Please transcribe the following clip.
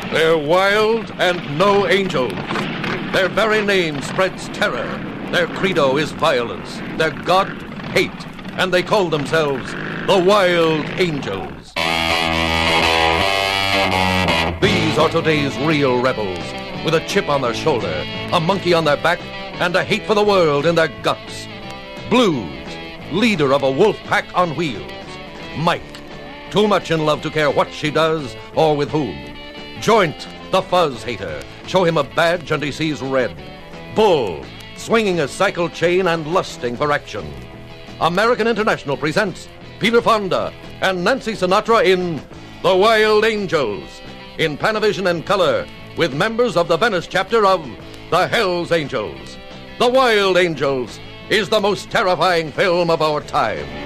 They're wild and no angels. Their very name spreads terror. Their credo is violence. Their god, hate. And they call themselves the Wild Angels. These are today's real rebels, with a chip on their shoulder, a monkey on their back, and a hate for the world in their guts. Blues, leader of a wolf pack on wheels. Mike, too much in love to care what she does or with whom. Joint, the fuzz hater. Show him a badge and he sees red. Bull, swinging a cycle chain and lusting for action. American International presents Peter Fonda and Nancy Sinatra in The Wild Angels, in Panavision and color, with members of the Venice chapter of the Hells Angels. The Wild Angels is the most terrifying film of our time.